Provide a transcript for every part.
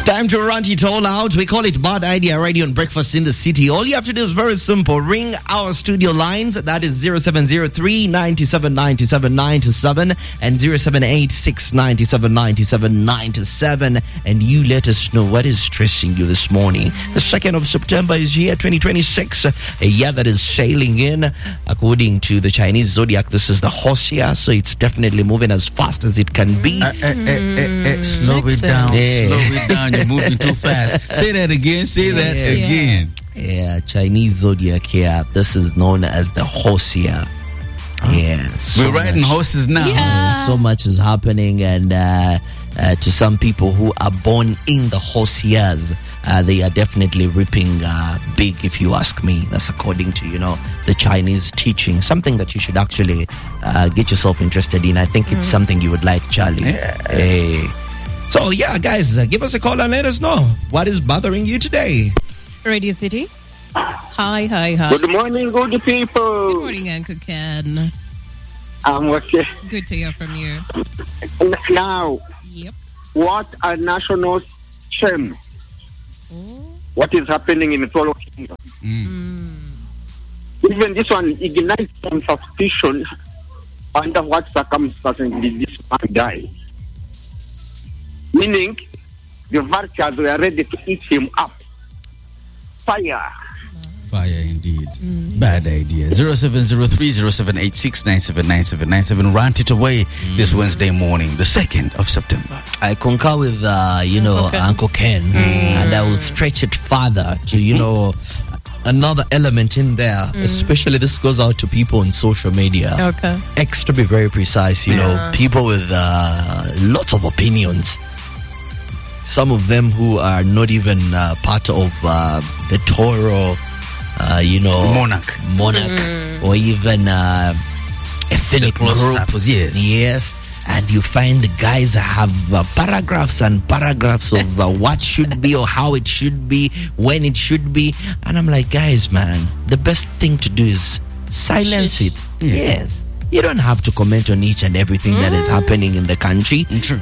Time to run it all out. We call it Bad Idea Radio and Breakfast in the City. All you have to do is very simple. Ring our studio lines. That is 0703 97 97 97 and 0786 97 97 97. And you let us know what is stressing you this morning. The 2nd of September is here, 2026. A year that is sailing in. According to the Chinese zodiac, this is the horse year, so it's definitely moving as fast as it can be. Slow it down. Slow it down. You're moving too fast. Say that again. Say that again. Yeah, Chinese zodiac here. This is known as the horse year. Yeah, we're riding horses now. Yeah. So much is happening, and to some people who are born in the horse years, they are definitely reaping big, if you ask me. That's according to, the Chinese teaching. Something that you should actually get yourself interested in. I think it's something you would like, Charlie. Yeah. Hey. So, guys, give us a call and let us know what is bothering you today. Radio City. Hi. Good morning, good people. Good morning, Uncle Ken. I'm okay. Good to hear from you. Now, what a national shame. What is happening in the Solo Kingdom. Even this one ignites some suspicion under what circumstances did this man die. Meaning, the vultures were ready to eat him up. Fire indeed. Bad idea. 0703-0786-979797. Rant it away this Wednesday morning, the 2nd of September. I concur with Uncle Ken, and I will stretch it further to another element in there. Especially this goes out to people on social media. Okay. X to be very precise. People with lots of opinions. Some of them who are not even part of the Toro, Monarch, or even ethnic group. Yes. And you find the guys have paragraphs and paragraphs of what should be or how it should be, when it should be. And I'm like, guys, man, the best thing to do is silence it. Yeah. Yes. You don't have to comment on each and everything that is happening in the country. True.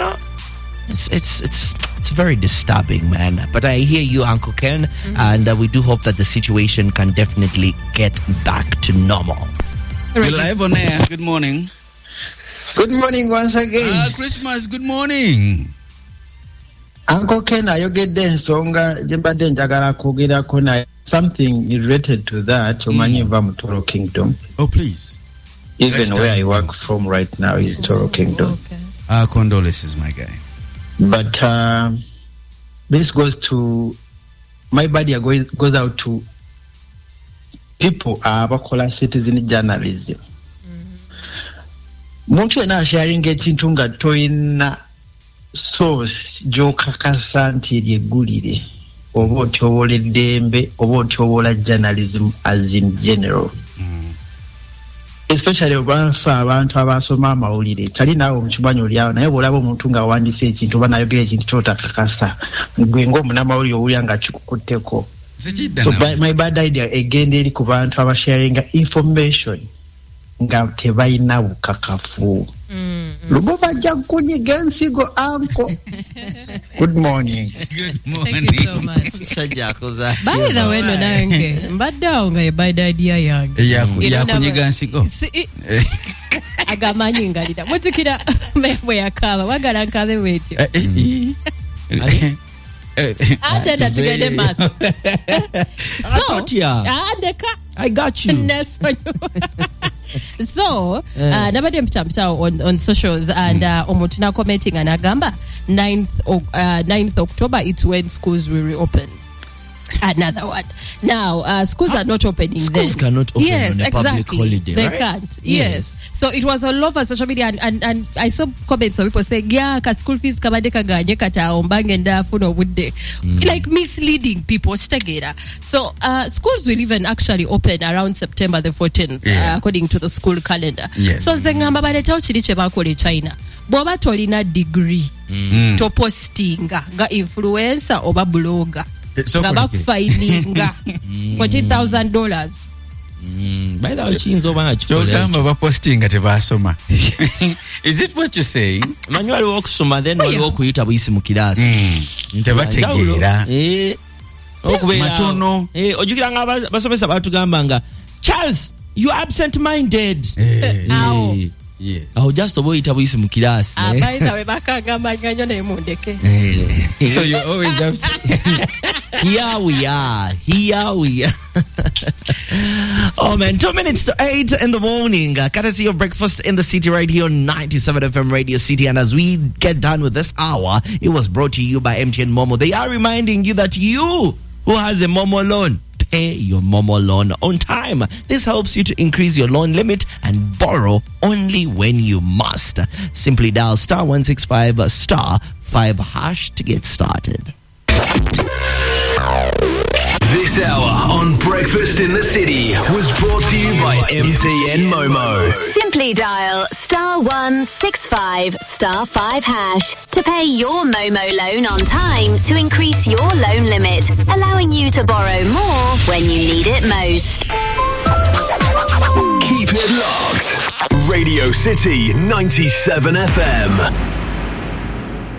It's very disturbing, man. But I hear you, Uncle Ken, and we do hope that the situation can definitely get back to normal. We're live on air. Good morning. Good morning once again. Christmas, good morning. Uncle Ken, ayogedde ensonga jembadde njagala kwogerako naye something related to that. Omanyi nva mu Toro Kingdom. Oh, please. Even where I work from right now is Toro Kingdom. Okay. Condolences, my guy. But this goes to my body goes out to people abakola citizen journalism. Muntu yena sharinga ekintu nga toyina source gyokakasa nti lyegulire oba otyobola eddembe oba otyobola journalism as in general. Especially abantu abasoma amawulire tali naawe omukimanyi olyawo naye bw'olaba omuntu nga wandise ekintu oba nayogera ekintu kyotakakasa gwe ng'omunamawulire owulira nga kikukutteko. So my bad idea egenda eri ku bantu abasharinga information nga tebalina bukakafu. Lubo bajja kunyiga ensigo anko. Good morning. Good morning. Thank you so much. By the way, nange mbadde awo nga ye bad idea yange. Yakunyiga ensigo. Agamanyi ngalira. Mutukira bwe yakaba wagala nkabe wetyo. Atenda tugende maaso. I got you. So, nabadde mpita on socials and omuntu na commenting anagamba 9th October it's when schools will reopen. Another one. Now, schools are not opening then. Schools cannot open on a public holiday, They right? can't. Yes. So it was all over social media and I saw comments of people saying, ka school fees kabade kaganye kata ombange ndafuna obudde. Like misleading people. So schools will even actually open around September the 14th, according to the school calendar. Yes. So zengamba baletawo kiri kye bakola China. Bw'oba tolina degree to postinga nga influencer oba blogger. Nga bakufayininga $14,000. By the way, posting at Basoma. Is it what you're saying? Manual works so then we walk with a wisim kidas. Ntebategeera. Matono. Ojukira nga basomesa batugamba nga Charles, you absent-minded. Yes. Just oboyita buyisi mu kirasi. Abayiza we bakagamba ganyo ne mundeke. So you always upset. Here we are. Oh man, 2 minutes to 8 in the morning. Courtesy of Breakfast in the City right here on 97 FM Radio City. And as we get done with this hour, it was brought to you by MTN Momo. They are reminding you that you who has a Momo loan, pay your Momo loan on time. This helps you to increase your loan limit and borrow only when you must. Simply dial *165*5# to get started. This hour on Breakfast in the City was brought to you by MTN Momo. Simply dial *165*5# to pay your Momo loan on time to increase your loan limit, allowing you to borrow more when you need it most. Keep it locked. Radio City 97 FM.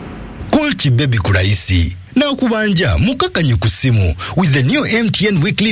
Call Chibebi Kuraisi. Na kubanja mukakanye kusimu with the new MTN weekly